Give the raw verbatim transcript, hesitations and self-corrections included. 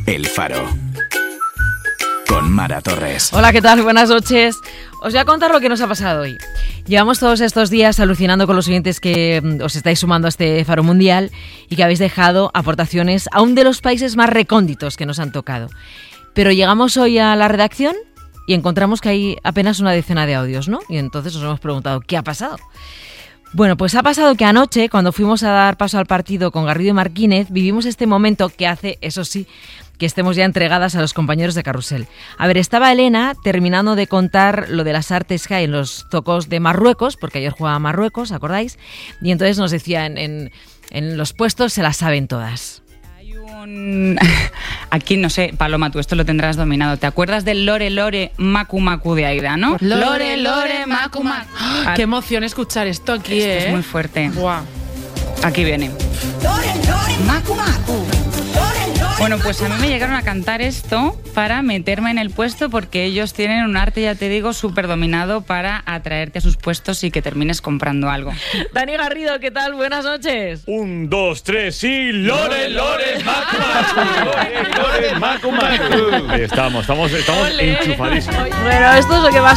El Faro. Con Mara Torres. Hola, ¿qué tal? Buenas noches. Os voy a contar lo que nos ha pasado hoy. Llevamos todos estos días alucinando con los oyentes que os estáis sumando a este Faro Mundial y que habéis dejado aportaciones a uno de los países más recónditos que nos han tocado. Pero llegamos hoy a la redacción y encontramos que hay apenas una decena de audios, ¿no? Y entonces nos hemos preguntado, ¿qué ha pasado? Bueno, pues ha pasado que anoche, cuando fuimos a dar paso al partido con Garrido y Marquínez, vivimos este momento que hace, eso sí, que estemos ya entregadas a los compañeros de Carrusel. A ver, estaba Elena terminando de contar lo de las artes que hay en los zocos de Marruecos, porque ayer jugaba Marruecos, ¿acordáis? Y entonces nos decía, en, en, en los puestos se las saben todas. Aquí, no sé, Paloma, tú esto lo tendrás dominado. ¿Te acuerdas del Lore Lore Macu Macu de Aida, no? Lore Lore Macu Macu. ¡Oh, qué emoción escuchar esto aquí, esto eh! Es muy fuerte. Wow. Aquí viene. Lore Lore Macu Macu. Bueno, pues a mí me llegaron a cantar esto para meterme en el puesto, porque ellos tienen un arte, ya te digo, súper dominado para atraerte a sus puestos y que termines comprando algo. Dani Garrido, ¿qué tal? Buenas noches. Un, dos, tres y... ¡Lore, Lore, Macu, Macu! ¡Lore, Lore, Macu, Macu! Ahí estamos, estamos, estamos enchufadísimos. Bueno, esto es lo que va